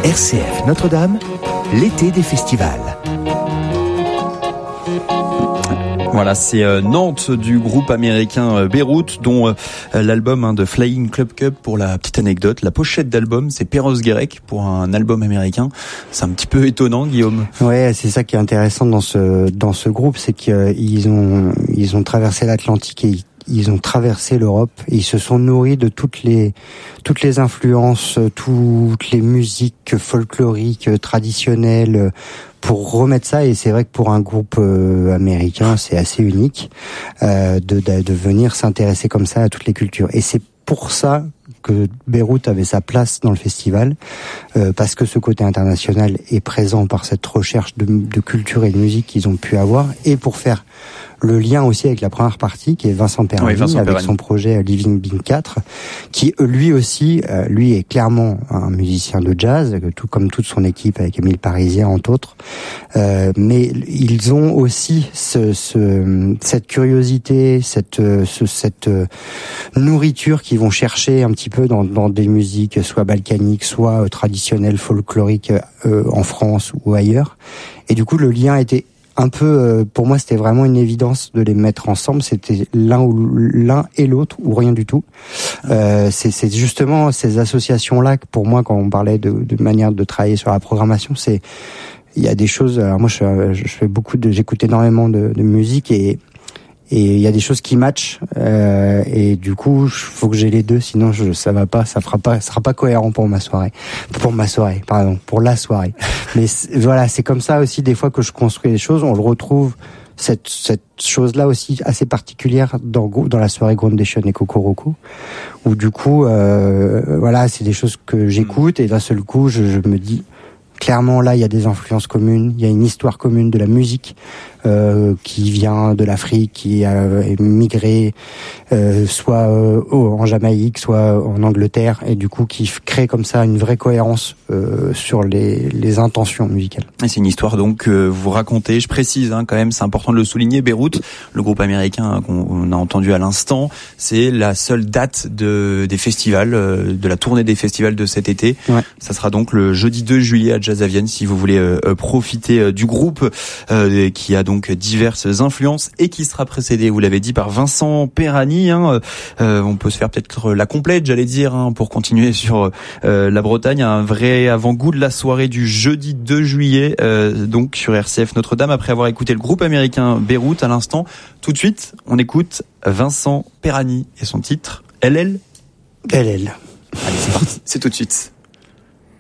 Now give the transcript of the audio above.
RCF Notre-Dame, l'été des festivals. Voilà, c'est Nantes du groupe américain Beirut, dont l'album de Flying Club Cup. Pour la petite anecdote, la pochette d'album, c'est Perros Guirec pour un album américain. C'est un petit peu étonnant, Guillaume. Ouais, c'est ça qui est intéressant dans ce groupe, c'est qu'ils ont traversé l'Atlantique et ils ont traversé l'Europe et ils se sont nourris de toutes les influences, toutes les musiques folkloriques traditionnelles pour remettre ça. Et c'est vrai que pour un groupe américain, c'est assez unique de venir s'intéresser comme ça à toutes les cultures. Et c'est pour ça que Beirut avait sa place dans le festival, parce que ce côté international est présent par cette recherche de culture et de musique qu'ils ont pu avoir, et pour faire le lien aussi avec la première partie, qui est Vincent Perani, avec son projet Living Being 4, qui lui aussi, lui est clairement un musicien de jazz, tout comme toute son équipe avec Émile Parisien entre autres, mais ils ont aussi cette curiosité, cette nourriture qu'ils vont chercher un petit peu dans des musiques soit balkaniques, soit traditionnelles, folkloriques en France ou ailleurs. Et du coup, le lien était un peu, pour moi, c'était vraiment une évidence de les mettre ensemble. C'était l'un et l'autre, ou rien du tout. C'est justement ces associations-là que, pour moi, quand on parlait de manière de travailler sur la programmation, il y a des choses. Alors moi, j'écoute énormément de musique et il y a des choses qui matchent, et du coup, faut que j'ai les deux, sinon ça sera pas cohérent pour la soirée. Mais voilà, c'est comme ça aussi des fois que je construis les choses. On le retrouve cette chose-là aussi assez particulière dans la soirée Groundation et Kokoroko, où du coup, voilà, c'est des choses que j'écoute et d'un seul coup, je me dis clairement là, il y a des influences communes, il y a une histoire commune de la musique qui vient de l'Afrique, qui a migré soit en Jamaïque, soit en Angleterre, et du coup qui crée comme ça une vraie cohérence sur les intentions musicales. Et c'est une histoire donc que vous racontez, je précise quand même, c'est important de le souligner, Beirut, le groupe américain qu'on a entendu à l'instant, c'est la seule date des festivals, de la tournée des festivals de cet été. Ouais. Ça sera donc le jeudi 2 juillet à Jazz à Vienne, si vous voulez profiter du groupe qui a donc diverses influences et qui sera précédé, vous l'avez dit, par Vincent Perani. On peut se faire peut-être la complète, j'allais dire, pour continuer sur la Bretagne. Un vrai avant-goût de la soirée du jeudi 2 juillet, donc sur RCF Notre-Dame, après avoir écouté le groupe américain Beirut à l'instant. Tout de suite, on écoute Vincent Perani et son titre LL. LL. Allez, c'est parti, c'est tout de suite.